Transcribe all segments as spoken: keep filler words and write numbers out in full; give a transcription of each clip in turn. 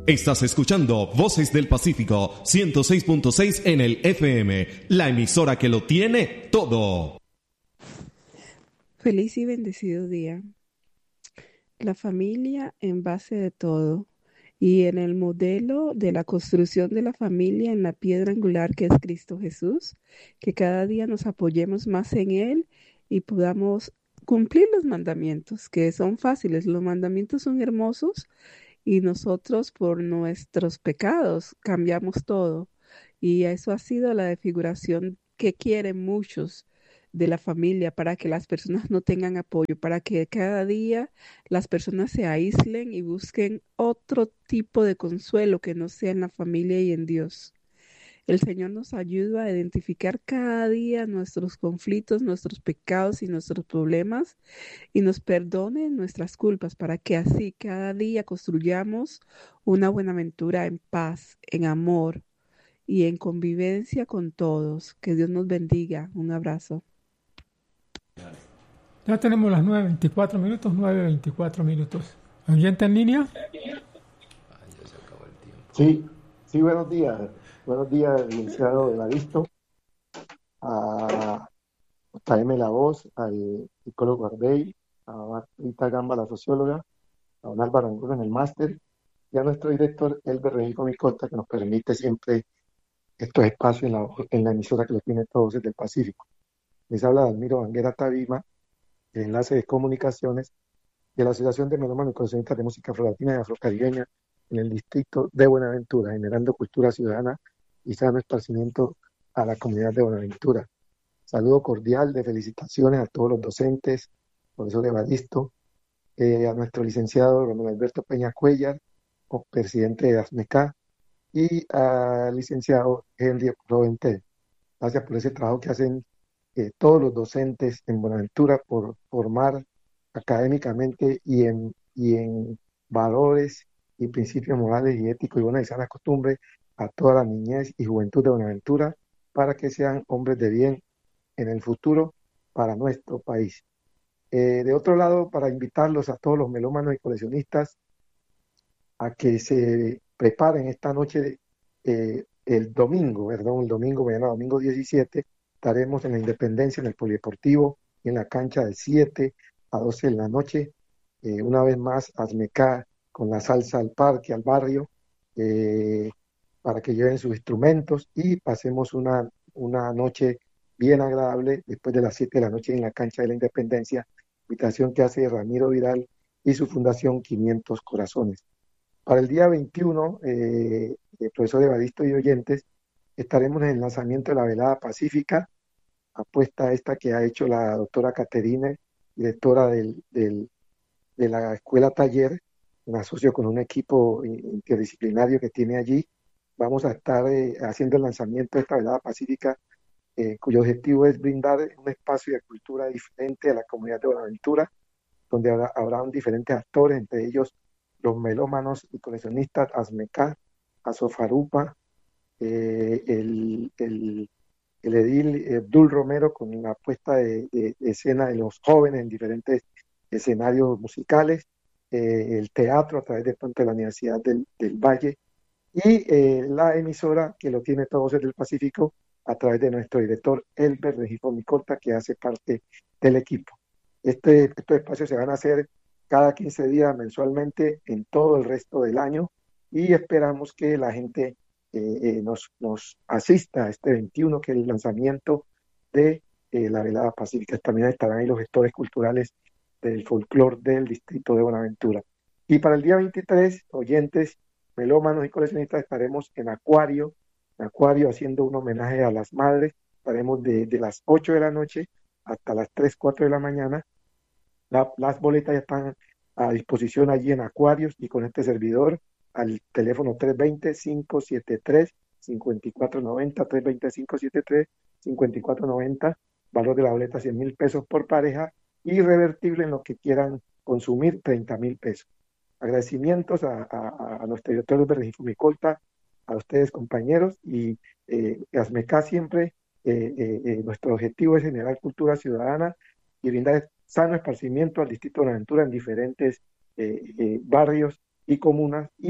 Estás escuchando Voces del Pacífico ciento seis punto seis en el F M, la emisora que lo tiene todo. Feliz y bendecido día. La familia en base de todo y en el modelo de la construcción de la familia en la piedra angular que es Cristo Jesús, que cada día nos apoyemos más en Él y podamos cumplir los mandamientos, que son fáciles. Los mandamientos son hermosos y nosotros por nuestros pecados cambiamos todo. Y eso ha sido la desfiguración que quieren muchos de la familia para que las personas no tengan apoyo, para que cada día las personas se aíslen y busquen otro tipo de consuelo que no sea en la familia y en Dios. El Señor nos ayuda a identificar cada día nuestros conflictos, nuestros pecados y nuestros problemas y nos perdone nuestras culpas para que así cada día construyamos una Buenaventura en paz, en amor y en convivencia con todos. Que Dios nos bendiga. Un abrazo. Ya tenemos las nueve veinticuatro minutos, nueve veinticuatro minutos. ¿Oyente en línea? Sí, sí, buenos días. Buenos días, licenciado Evaristo, a J M La Voz, al psicólogo Arbey, a Marta Gamba, la socióloga, a don Álvaro Angulo en el máster, y a nuestro director, Elber Regino Micota, que nos permite siempre estos espacios en la, en la emisora que lo tiene todos desde el Pacífico. Les habla Dalmiro Banguera Tabima, el enlace de comunicaciones de la Asociación de Melómanos y Coleccionistas de Música Afrolatina y Afrocaribeña en el distrito de Buenaventura, generando cultura ciudadana y sano esparcimiento a la comunidad de Buenaventura. Saludo cordial de felicitaciones a todos los docentes, profesor Evaristo, eh, a nuestro licenciado Romero Alberto Peña Cuellar, presidente de ASMECA, y al licenciado Henry Roventel. Gracias por ese trabajo que hacen eh, todos los docentes en Buenaventura por formar académicamente y en, y en valores y principios morales y éticos y buenas y sanas costumbres a toda la niñez y juventud de Buenaventura para que sean hombres de bien en el futuro para nuestro país. Eh, de otro lado, para invitarlos a todos los melómanos y coleccionistas a que se preparen esta noche, eh, el domingo, perdón, el domingo, mañana domingo diecisiete, estaremos en la Independencia, en el Polideportivo, en la cancha de siete a doce de la noche, eh, una vez más, ASMECA con la salsa al parque, al barrio, eh, para que lleven sus instrumentos y pasemos una, una noche bien agradable después de las siete de la noche en la cancha de la Independencia, invitación que hace Ramiro Vidal y su fundación quinientos Corazones. Para el día veintiuno, eh, el profesor Evaristo y oyentes, estaremos en el lanzamiento de la velada pacífica, apuesta esta que ha hecho la doctora Caterine, directora del, del, de la escuela taller, me asocio con un equipo interdisciplinario que tiene allí. Vamos a estar eh, haciendo el lanzamiento de esta velada pacífica, eh, cuyo objetivo es brindar un espacio de cultura diferente a la comunidad de Buenaventura, donde habrá, habrá diferentes actores, entre ellos los melómanos y coleccionistas ASMECA, Asofarupa, eh, el, el, el edil Abdul Romero con la puesta de, de, de escena de los jóvenes en diferentes escenarios musicales, eh, el teatro a través de pronto de la Universidad del, del Valle y eh, la emisora que lo tiene todo desde el Pacífico a través de nuestro director Elber Regino Micota, que hace parte del equipo. Este, estos espacios se van a hacer cada quince días mensualmente en todo el resto del año y esperamos que la gente eh, eh, nos, nos asista a este veintiuno, que es el lanzamiento de eh, la velada pacífica. También estarán ahí los gestores culturales del folclore del distrito de Buenaventura. Y para el día veintitrés, oyentes, melómanos y coleccionistas, estaremos en Acuario, en Acuario haciendo un homenaje a las madres. Estaremos de, de las ocho de la noche hasta las tres, cuatro de la mañana. La, las boletas ya están a disposición allí en Acuarios y con este servidor al teléfono tres dos cero, cinco siete tres, cinco cuatro nueve cero, tres dos cero, cinco siete tres, cinco cuatro nueve cero, valor de la boleta cien mil pesos por pareja y revertible en lo que quieran consumir treinta mil pesos. Agradecimientos a, a, a nuestro director de Regino Micolta, a ustedes compañeros y eh, ASMECA siempre, eh, eh, eh, nuestro objetivo es generar cultura ciudadana y brindar sano esparcimiento al distrito de Buenaventura en diferentes eh, eh, barrios y comunas y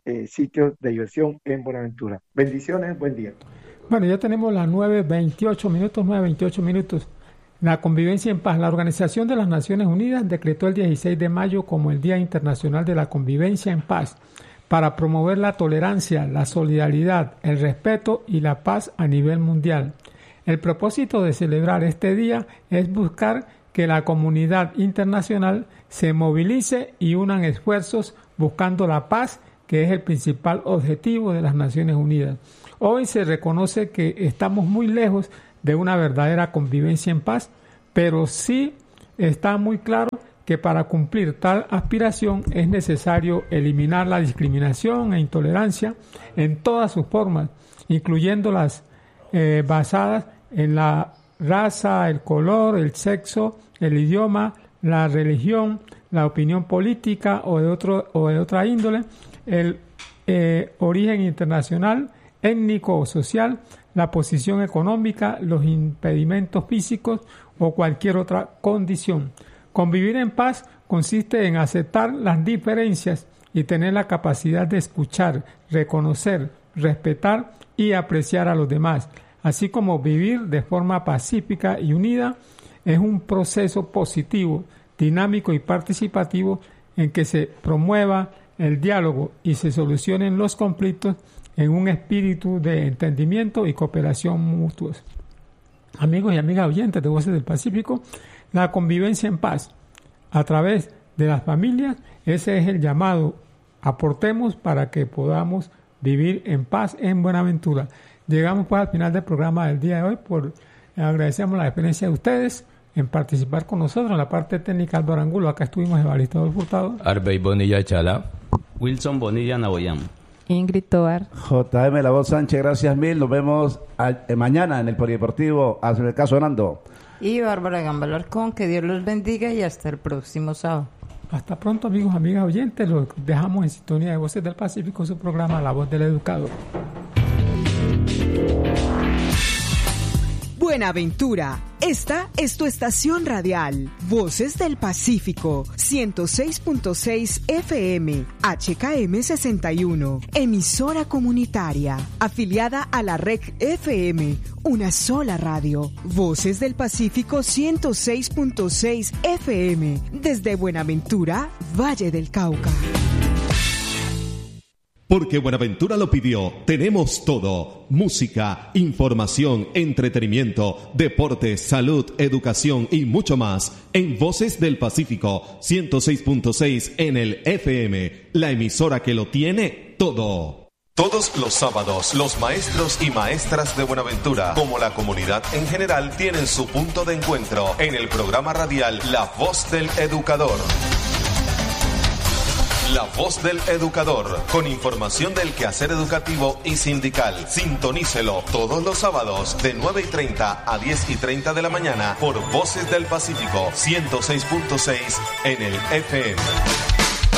eh, sitios de diversión en Buenaventura. Bendiciones, buen día. Bueno, ya tenemos las nueve veintiocho minutos, nueve veintiocho minutos. La convivencia en paz. La Organización de las Naciones Unidas decretó el dieciséis de mayo como el Día Internacional de la Convivencia en Paz, para promover la tolerancia, la solidaridad, el respeto y la paz a nivel mundial. El propósito de celebrar este día es buscar que la comunidad internacional se movilice y unan esfuerzos buscando la paz, que es el principal objetivo de las Naciones Unidas. Hoy se reconoce que estamos muy lejos de una verdadera convivencia en paz, pero sí está muy claro que para cumplir tal aspiración es necesario eliminar la discriminación e intolerancia en todas sus formas, incluyendo las eh, basadas en la raza, el color, el sexo, el idioma, la religión, la opinión política o de, otro, o de otra índole, el eh, origen internacional, étnico o social, la posición económica, los impedimentos físicos o cualquier otra condición. Convivir en paz consiste en aceptar las diferencias y tener la capacidad de escuchar, reconocer, respetar y apreciar a los demás, así como vivir de forma pacífica y unida. Es un proceso positivo, dinámico y participativo en que se promueva el diálogo y se solucionen los conflictos en un espíritu de entendimiento y cooperación mutuos. Amigos y amigas oyentes de Voces del Pacífico, la convivencia en paz a través de las familias, ese es el llamado. Aportemos para que podamos vivir en paz en Buenaventura. Llegamos pues al final del programa del día de hoy. Por agradecemos la experiencia de ustedes en participar con nosotros en la parte técnica. Álvaro Angulo, acá estuvimos Evaristo Hurtado, Arbey Bonilla Chala, Wilson Bonilla Naboyam, Ingrid Tovar, J M La Voz Sánchez, gracias mil. Nos vemos a, eh, mañana en el Polideportivo, en el caso Hernando. Y Bárbara Gamba Alarcón, que Dios los bendiga y hasta el próximo sábado. Hasta pronto, amigos, amigas oyentes. Los dejamos en sintonía de Voces del Pacífico, su programa La Voz del Educador. Buenaventura, esta es tu estación radial, Voces del Pacífico, ciento seis punto seis F M, H K M sesenta y uno, emisora comunitaria, afiliada a la R E C F M, una sola radio, Voces del Pacífico ciento seis punto seis F M, desde Buenaventura, Valle del Cauca. Porque Buenaventura lo pidió, tenemos todo: música, información, entretenimiento, deportes, salud, educación y mucho más en Voces del Pacífico ciento seis punto seis en el F M, la emisora que lo tiene todo. Todos los sábados, los maestros y maestras de Buenaventura, como la comunidad en general, tienen su punto de encuentro en el programa radial La Voz del Educador. La Voz del Educador, con información del quehacer educativo y sindical. Sintonícelo todos los sábados de nueve y treinta a diez y treinta de la mañana por Voces del Pacífico ciento seis punto seis en el F M.